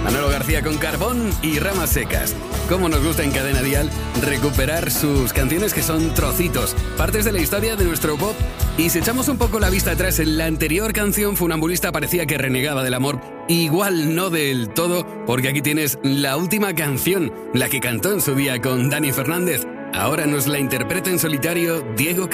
Manolo García con Carbón y Ramas Secas. Cómo nos gusta en Cadena Dial recuperar sus canciones que son trocitos, partes de la historia de nuestro pop. Y si echamos un poco la vista atrás, en la anterior canción Funambulista parecía que renegaba del amor. Igual no del todo, porque aquí tienes la última canción, la que cantó en su día con Dani Fernández. Ahora nos la interpreta en solitario Diego